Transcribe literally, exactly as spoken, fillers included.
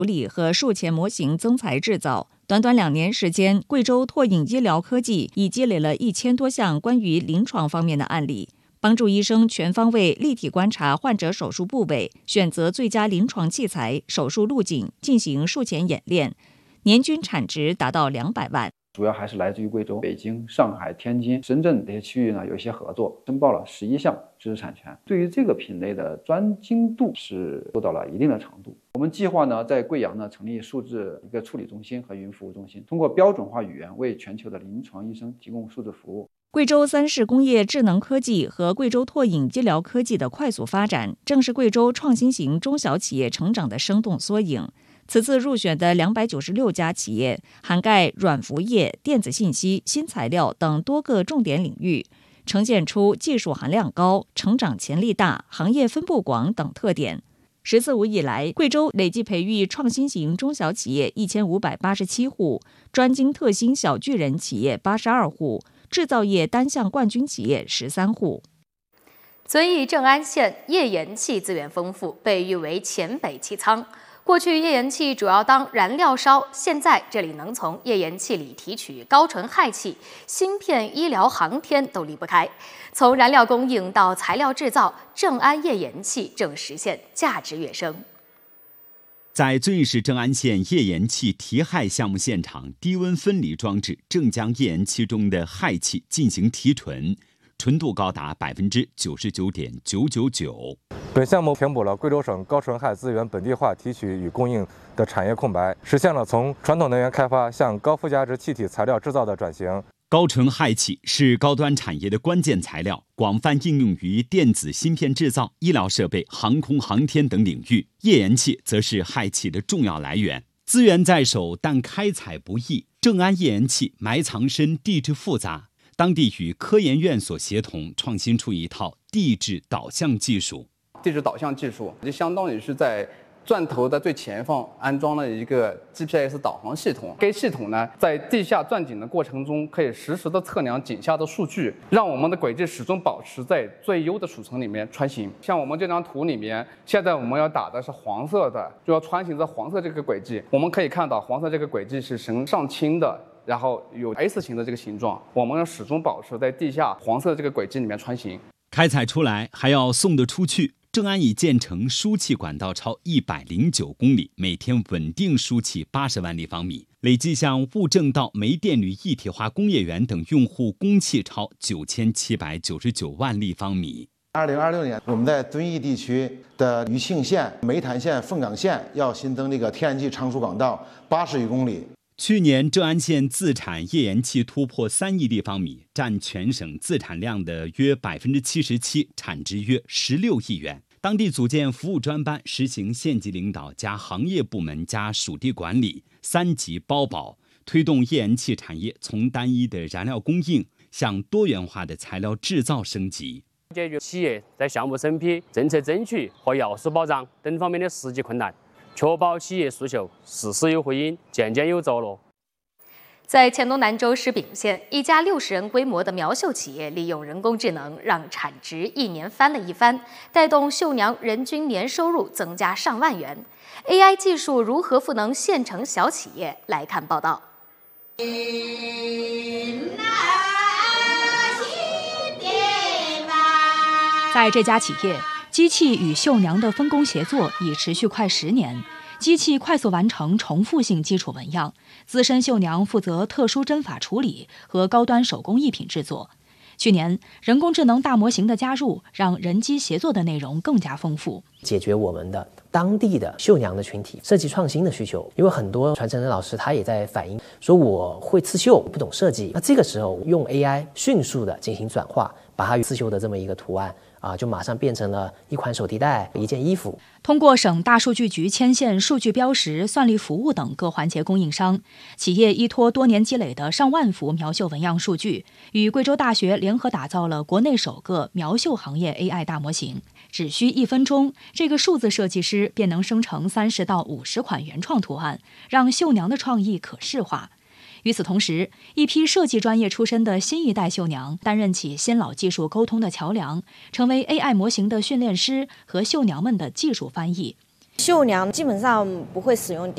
处理和术前模型增材制造。短短两年时间，贵州拓颖医疗科技已积累了一千多项关于临床方面的案例，帮助医生全方位立体观察患者手术部位，选择最佳临床器材、手术路径，进行术前演练，年均产值达到两百万。 主要还是来自于贵州、北京、上海、天津、深圳这些区域呢，有一些合作，申报了十一项知识产权。对于这个品类的专精度是做到了一定的程度。我们计划呢，在贵阳呢成立数字一个处理中心和云服务中心，通过标准化语言为全球的临床医生提供数字服务。 贵州三市工业智能科技和贵州拓颖医疗科技的快速发展，正是贵州创新型中小企业成长的生动缩影。此次入选的两百九十六家企业，涵盖软服业、电子信息、新材料等多个重点领域，呈现出技术含量高、成长潜力大、行业分布广等特点。“十四五”以来，贵州累计培育创新型中小企业一千五百八十七户，专精特新小巨人企业八十二户，制造业单项冠军企业十三户。 遵义正安县页岩气资源丰富，被誉为黔北气仓。过去页岩气主要当燃料烧，现在这里能从页岩气里提取高纯氦气，芯片、医疗、航天都离不开。从燃料供应到材料制造，正安页岩气正实现价值跃升。 在遵义市正安县页岩气提氦项目现场，低温分离装置正将页岩气中的氦气进行提纯，纯度高达百分之九十九点九九九。 本项目填补了贵州省高纯氦资源本地化提取与供应的产业空白，实现了从传统能源开发向高附加值气体材料制造的转型。 高纯氦气是高端产业的关键材料，广泛应用于电子芯片制造、医疗设备、航空航天等领域。页岩气则是氦气的重要来源，资源在手，但开采不易。正安页岩气埋藏深，地质复杂，当地与科研院所协同，创新出一套地质导向技术。 地质导向技术就相当于是在钻头的最前方安装了一个 G P S 导航系统，该系统呢在地下钻井的过程中可以实时的测量井下的数据，让我们的轨迹始终保持在最优的储存里面穿行。像我们这张图里面，现在我们要打的是黄色的，就要穿行在黄色这个轨迹。我们可以看到黄色这个轨迹是呈上倾的，然后有 S 型的这个形状，我们要始终保持在地下黄色这个轨迹里面穿行。 开采出来还要送得出去。正安已建成输气管道超一百零九公里，每天稳定输气八十万立方米，累计向物正道、煤电铝一体化工业园等用户供气超九千七百九十九万立方米。 二零二六年，我们在遵义地区的余庆县、煤潭县、凤岗县要新增这个天然气长输管道八十余公里。 去年正安县自产页岩气突破三亿立方米，占全省自产量的约百分之七十七，产值约十六亿元。当地组建服务专班，实行县级领导加行业部门加属地管理三级包保，推动页岩气产业从单一的燃料供应向多元化的材料制造升级， 解决企业在项目审批、政策争取和药师保障等方面的实际困难，确保企业诉求事事有回应，件件有着落。 在黔东南州石秉县，一家六十人规模的苗绣企业利用人工智能，让产值一年翻了一番，带动绣娘人均年收入增加上万元。A I 技术如何赋能县城小企业？来看报道。 在这家企业，机器与绣娘的分工协作已持续快十年。机器快速完成重复性基础纹样，资深绣娘负责特殊针法处理和高端手工艺品制作。去年，人工智能大模型的加入，让人机协作的内容更加丰富， 解决我们的当地的绣娘的群体设计创新的需求。因为很多传承人老师他也在反映说，我会刺绣，不懂设计。那这个时候用 A I 迅速的进行转化，把它刺绣的这么一个图案啊，就马上变成了一款手提袋、一件衣服。 通过省大数据局牵线数据标识、算力服务等各环节供应商，企业依托多年积累的上万幅苗绣纹样数据，与贵州大学联合打造了国内首个苗绣行业 A I 大模型。只需一分钟，这个数字设计师便能生成三十到五十款原创图案，让绣娘的创意可视化。与此同时，一批设计专业出身的新一代绣娘担任起新老技术沟通的桥梁，成为 A I 模型的训练师和绣娘们的技术翻译。 绣娘基本上不会使用